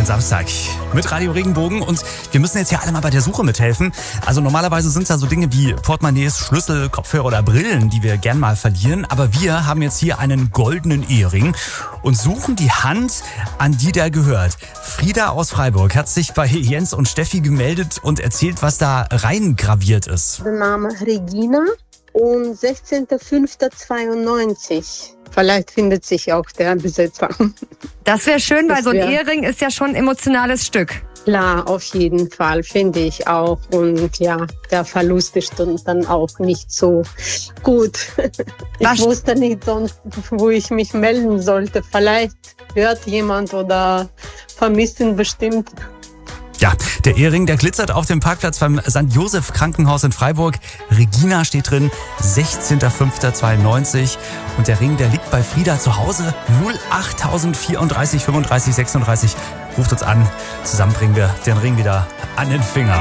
Samstag mit Radio Regenbogen und wir müssen jetzt ja alle mal bei der Suche mithelfen. Also normalerweise sind da so Dinge wie Portemonnaies, Schlüssel, Kopfhörer oder Brillen, die wir gern mal verlieren. Aber wir haben jetzt hier einen goldenen Ehering und suchen die Hand, an die der gehört. Frieda aus Freiburg hat sich bei Jens und Steffi gemeldet und erzählt, was da reingraviert ist. Der Name Regina und 16.05.92. Vielleicht findet sich auch der Besitzer. Das wäre schön, weil so ein Ehering ist ja schon ein emotionales Stück. Klar, auf jeden Fall, finde ich auch. Und ja, der Verlust ist dann auch nicht so gut. Ich wusste nicht sonst, wo ich mich melden sollte. Vielleicht hört jemand oder vermisst ihn bestimmt. Ja, der Ehering, der glitzert auf dem Parkplatz beim St. Joseph Krankenhaus in Freiburg. Regina steht drin, 16.05.92. Und der Ring, der liegt bei Frieda zu Hause. 08034 35 36 36. Ruft uns an. Zusammen bringen wir den Ring wieder an den Finger.